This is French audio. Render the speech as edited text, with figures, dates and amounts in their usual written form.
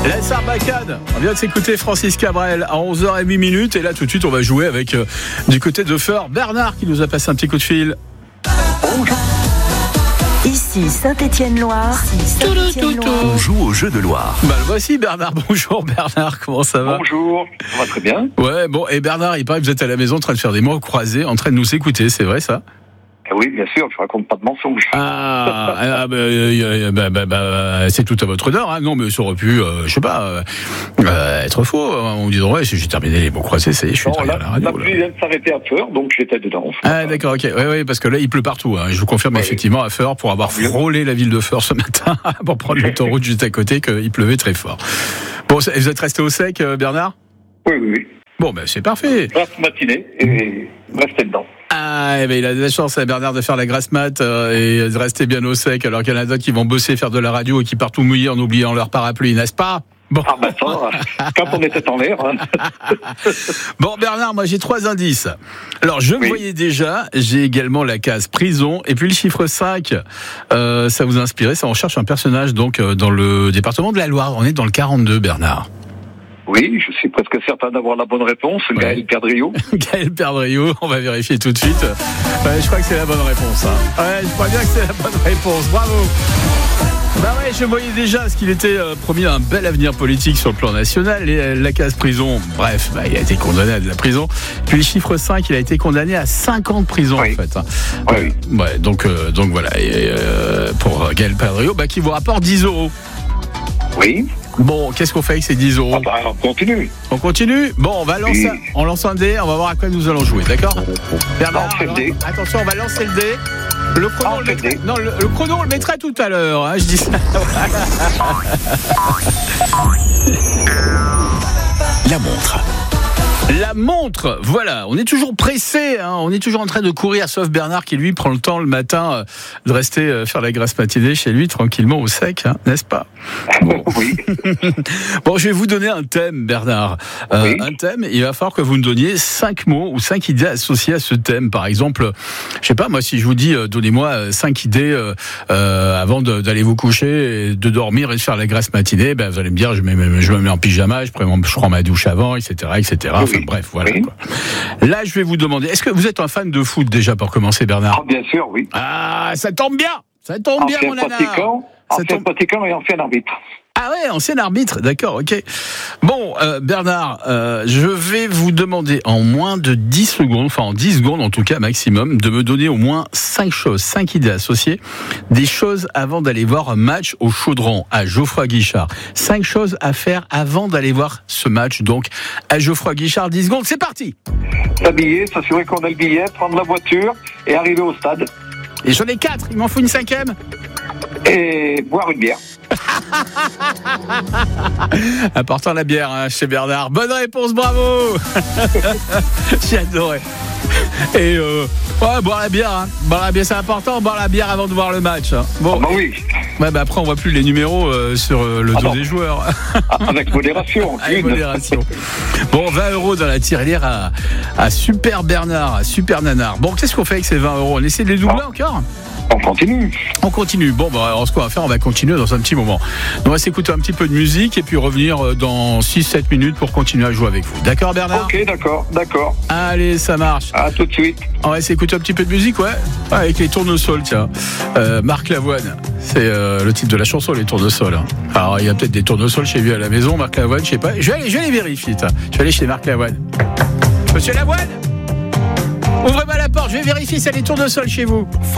La Sarbacane, on vient de s'écouter Francis Cabrel à 11h08. Et là, tout de suite, on va jouer avec du côté de Feur, Bernard qui nous a passé un petit coup de fil. Ici Saint-Étienne-Loire. On joue au jeu de Loire. Bah, le voici Bernard. Bonjour Bernard, comment ça va? Bonjour, ça va très bien. Ouais, bon, et Bernard, il paraît que vous êtes à la maison en train de faire des mots croisés, en train de nous écouter, c'est vrai ça? Oui, bien sûr, je raconte pas de mensonges. C'est tout à votre honneur, hein. Non, mais ça aurait pu, je sais pas, être faux. On dit, ouais, j'ai terminé les mots croisés, ça y est, je suis à la radio. La pluie vient de s'arrêter à Feur, donc j'étais dedans. Ah, d'accord, ok. Oui, parce que là, il pleut partout, hein. Je vous confirme effectivement à Feur, pour avoir frôlé la ville de Feur ce matin, pour prendre l'autoroute juste à côté, qu'il pleuvait très fort. Bon, vous êtes resté au sec, Bernard? Oui. Bon, ben, c'est parfait. Grasse matinée et restez dedans. Ah, eh ben, il a de la chance, Bernard, de faire la grasse mat et de rester bien au sec, alors qu'il y en a d'autres qui vont bosser, faire de la radio et qui partent tout mouillés en oubliant leur parapluie, n'est-ce pas? Bon. Ah bah ça, quand on était en l'air. Hein. Bon, Bernard, moi j'ai 3 indices. Alors, je me voyais déjà, j'ai également la case prison, et puis le chiffre 5, ça vous a inspiré, ça on cherche un personnage donc dans le département de la Loire, on est dans le 42, Bernard. Oui, je suis presque certain d'avoir la bonne réponse. Gaël Perdriau. Gaël Perdriau, on va vérifier tout de suite. Ouais, je crois que c'est la bonne réponse. Hein. Ouais, je crois bien que c'est la bonne réponse. Bravo. Bah ouais, je voyais déjà ce qu'il était promis un bel avenir politique sur le plan national. Et la case prison, bref, il a été condamné à de la prison. Puis le chiffre 5, il a été condamné à 5 ans de prison en fait. Hein. Oui. Ouais, donc voilà. Et, pour Gaël Perdriau, qui vous rapporte 10 €. Oui. Bon, qu'est-ce qu'on fait avec ces 10 €? On continue. On continue? Bon, on va lancer, on lance un dé, on va voir à quoi nous allons jouer, d'accord? Bernard, attention, on va lancer le dé. Le chrono, le chrono, on le mettra tout à l'heure, hein, je dis ça. La montre. La montre, voilà, on est toujours pressé, hein, on est toujours en train de courir, sauf Bernard qui lui prend le temps le matin de rester faire la grasse matinée chez lui tranquillement au sec, hein, n'est-ce pas? Bon. Oui. Bon, je vais vous donner un thème, Bernard. Un thème, il va falloir que vous me donniez 5 mots ou 5 idées associées à ce thème. Par exemple, je sais pas, moi, si je vous dis, donnez-moi 5 idées avant d'aller vous coucher, et de dormir et de faire la grasse matinée, vous allez me dire, je me mets en pyjama, je prends ma douche avant, etc., etc. Enfin, bref, voilà. Oui. Quoi. Là, je vais vous demander, est-ce que vous êtes un fan de foot déjà pour commencer, Bernard? Ah, bien sûr, oui. Ah, ça tombe bien, mon nana. Ancien pratiquant et ancien arbitre. Ah ouais, ancien arbitre, d'accord, ok. Bon, Bernard, je vais vous demander en moins de 10 secondes, enfin en 10 secondes en tout cas maximum, de me donner au moins 5 choses, 5 idées associées, des choses avant d'aller voir un match au Chaudron à Geoffroy Guichard. 5 choses à faire avant d'aller voir ce match, donc à Geoffroy Guichard, 10 secondes, c'est parti. S'habiller, s'assurer qu'on a le billet, prendre la voiture et arriver au stade. Et j'en ai 4, il m'en faut une 5e. Et boire une bière. Important la bière, hein, chez Bernard. Bonne réponse, bravo. J'ai adoré. Et boire la bière, hein. Boire la bière, c'est important. Boire la bière avant de voir le match. Hein. Bon. Ah oui. Ouais, après on voit plus les numéros sur le dos des joueurs. Avec modération. Avec modération. Bon, 20 € dans la tirelire à Super Bernard, à Super Nanar. Bon, qu'est-ce qu'on fait avec ces 20 €? On essaie de les doubler encore? On continue. On continue. Bon, alors ce qu'on va faire, on va continuer dans un petit moment. On va s'écouter un petit peu de musique et puis revenir dans 6-7 minutes pour continuer à jouer avec vous. D'accord, Bernard? Ok, d'accord. Allez, ça marche. À tout de suite. On va s'écouter un petit peu de musique, ouais. Avec les tournesols, tiens. Marc Lavoine, c'est le titre de la chanson, les tournesols. Hein. Alors, il y a peut-être des tournesols chez lui à la maison, Marc Lavoine, je sais pas. Je vais aller vérifier, tiens. Je vais aller chez Marc Lavoine. Monsieur Lavoine, ouvrez-moi la porte, je vais vérifier si y a des tournesols chez vous.